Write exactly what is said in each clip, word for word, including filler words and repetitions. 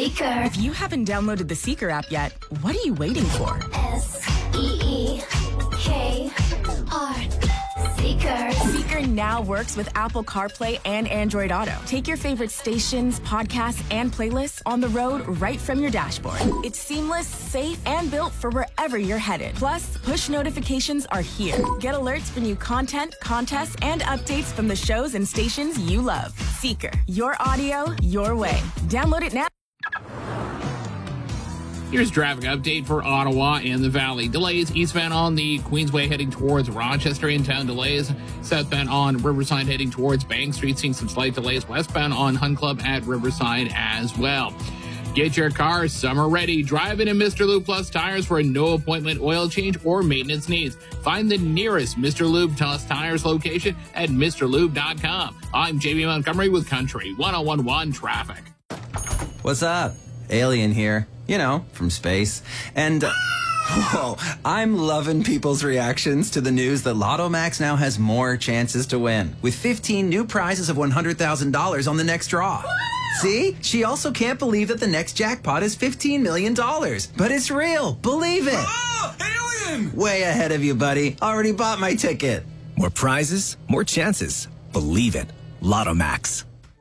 Seeker. If you haven't downloaded the Seeker app yet, what are you waiting for? S E E K R. Seeker. Seeker now works with Apple CarPlay and Android Auto. Take your favorite stations, podcasts, and playlists on the road right from your dashboard. It's seamless, safe, and built for wherever you're headed. Plus, push notifications are here. Get alerts for new content, contests, and updates from the shows and stations you love. Seeker. Your audio, your way. Download it now. Here's a traffic update for Ottawa and the Valley. Delays eastbound on the Queensway heading towards Rochester. In-town delays. Southbound on Riverside heading towards Bank Street. Seeing some slight delays. Westbound on Hunt Club at Riverside as well. Get your car summer ready. Drive in a Mister Lube Plus tires for a no appointment oil change or maintenance needs. Find the nearest Mister Lube Plus tires location at Mr Lube dot com. I'm J B Montgomery with Country one oh one one Traffic. What's up? Alien here. You know, from space. And, uh, whoa, I'm loving people's reactions to the news that Lotto Max now has more chances to win, with fifteen new prizes of one hundred thousand dollars on the next draw. See? She also can't believe that the next jackpot is fifteen million dollars. But it's real. Believe it. Oh, alien! Way ahead of you, buddy. Already bought my ticket. More prizes, more chances. Believe it. Lotto Max.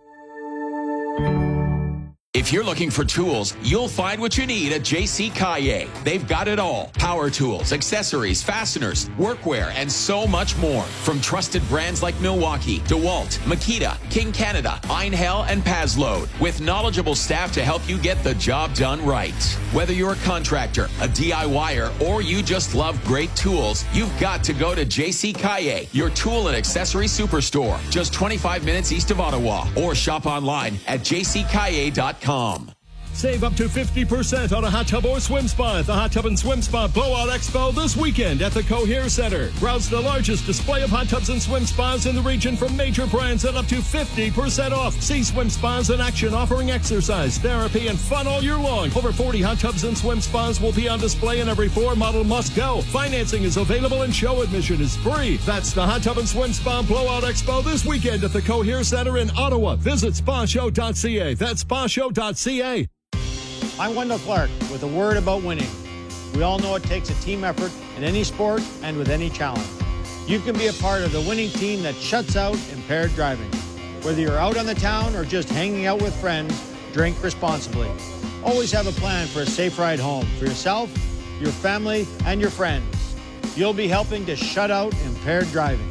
If you're looking for tools, you'll find what you need at J C Caillet. They've got it all. Power tools, accessories, fasteners, workwear, and so much more. From trusted brands like Milwaukee, DeWalt, Makita, King Canada, Einhell, and Pazload. With knowledgeable staff to help you get the job done right. Whether you're a contractor, a DIYer, or you just love great tools, you've got to go to J C Caillet, your tool and accessory superstore. Just twenty-five minutes east of Ottawa. Or shop online at j c caillet dot com. Save up to fifty percent on a hot tub or swim spa at the Hot Tub and Swim Spa Blowout Expo this weekend at the Cohere Center. Browse the largest display of hot tubs and swim spas in the region from major brands at up to fifty percent off. See swim spas in action offering exercise, therapy, and fun all year long. Over forty hot tubs and swim spas will be on display and every floor model must go. Financing is available and show admission is free. That's the Hot Tub and Swim Spa Blowout Expo this weekend at the Cohere Center in Ottawa. Visit spa show dot c a. That's spa show dot c a. I'm Wendell Clark with a word about winning. We all know it takes a team effort in any sport and with any challenge. You can be a part of the winning team that shuts out impaired driving. Whether you're out on the town or just hanging out with friends, drink responsibly. Always have a plan for a safe ride home for yourself, your family, and your friends. You'll be helping to shut out impaired driving.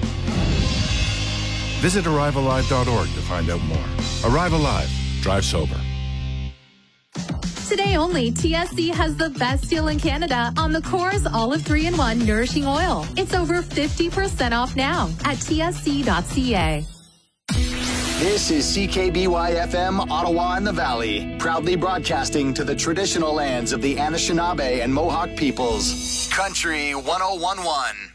Visit arrive alive dot org to find out more. Arrive Alive. Drive sober. Today only, T S C has the best deal in Canada on the Coors Olive three in one Nourishing Oil. It's over fifty percent off now at t s c dot c a. This is C K B Y F M, Ottawa and the Valley, proudly broadcasting to the traditional lands of the Anishinaabe and Mohawk peoples. Country one oh one one.